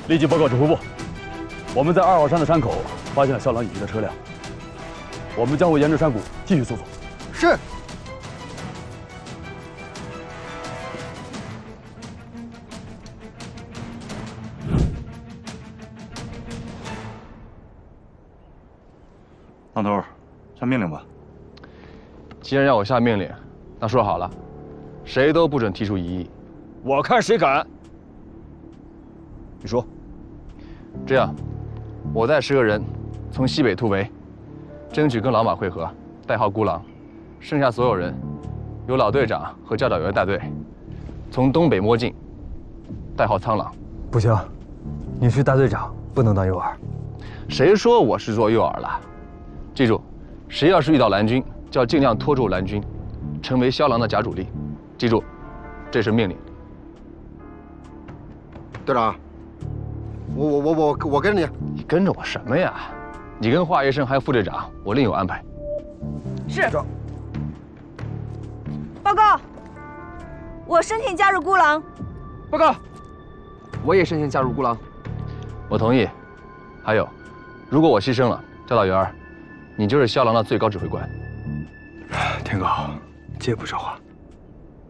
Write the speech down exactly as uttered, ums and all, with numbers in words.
立即报告指挥部，我们在二号山的山口发现了萧郎隐居的车辆，我们将会沿着山谷继续搜索。 是。 老头，下命令吧。 既然要我下命令，那说好了，谁都不准提出异议。 我看谁敢。你说。 这样，我带十个人从西北突围，争取跟老马会合，代号孤狼。剩下所有人，由老队长和教导员带队，从东北摸进，代号苍狼。 不行，你是大队长，不能当诱饵。 谁说我是做诱饵了？记住，谁要是遇到蓝军，就要尽量拖住蓝军，成为萧郎的假主力。记住，这是命令。 队长，我我我我我跟着你。 你跟着我什么呀？你跟华医生还有副队长，我另有安排。 是。报告，我申请加入孤狼。 报告，我也申请加入孤狼。 我同意。还有，如果我牺牲了，教导员，你就是萧郎的最高指挥官。 天狗，借不说话。